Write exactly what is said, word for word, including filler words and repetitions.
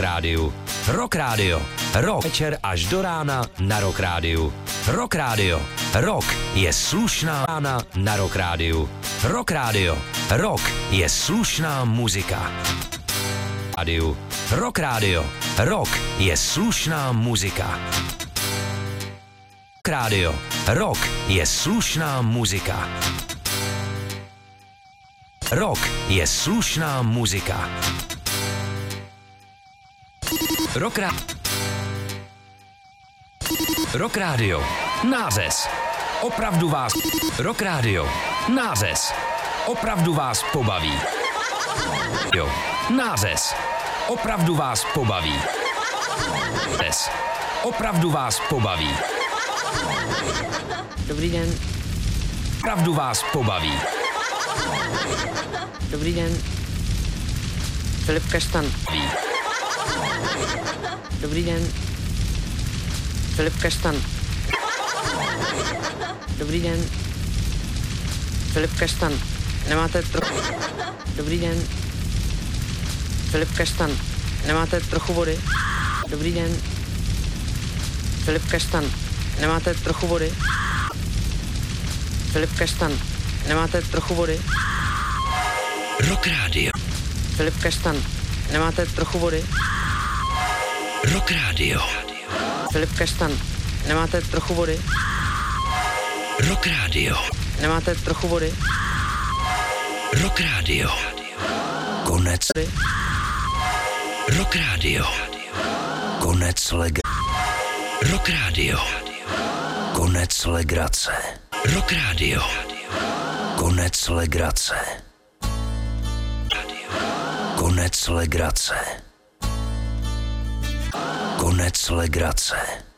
Rádiu. Rock Rádio. Rock večer až do rána na Rock Rádiu. Rock Rádio. Rock je slušná rána na Rock Rádiu. Rock Rádio. Rock je slušná muzika. Rádiu. Rock Rádio. Rock je slušná muzika. Rock Rádio. Rock je slušná muzika. Rock je slušná muzika. Rock, ra- Rock Rádio. Nářez. Opravdu vás... Rock Rádio. Nářez. Opravdu vás pobaví. Jo. Nářez. Opravdu vás pobaví. Nářez. Opravdu vás pobaví. Dobrý den. Opravdu vás pobaví. Dobrý den. Filip Kaštan. Dobrý den. Filip Kaštan. Dobrý den. Filip Kaštan. Nemáte trochu... Dobrý den. Filip Kaštan. Nemáte trochu vody? Dobrý den. Filip Kaštan. Nemáte trochu vody? Filip Kaštan. Nemáte trochu vody? Rock Rádio. Filip Kaštan. Nemáte trochu vody? Rock Rádio. Filip Kaštan. Nemáte trochu vody? Rock Rádio. Nemáte trochu vody? Rock Rádio. Konec. Rock Rádio. Konec leg... Rock Rádio. Konec legrace. Rock Rádio. Konec legrace. Konec legrace. Konec legrace.